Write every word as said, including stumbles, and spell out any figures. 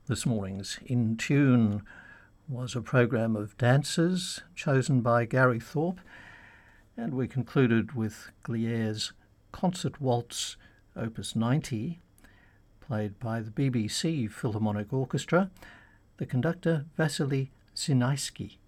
This morning's In Tune was a programme of dances chosen by Gary Thorpe, and we concluded with Glier's Concert Waltz, Opus ninety, played by the B B C Philharmonic Orchestra, the conductor Vasily Sinaisky.